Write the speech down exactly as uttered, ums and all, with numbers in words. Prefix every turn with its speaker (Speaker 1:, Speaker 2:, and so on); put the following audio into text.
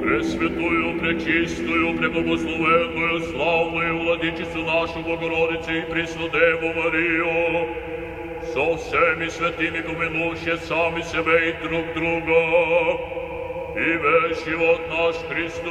Speaker 1: Пресвятую, пречистую, преблагословенную, славную Владычицу нашу Богородицу и Преснодеву Марию, со всеми святыми помянуще сами себя и друг друга, и весь живот наш Христос.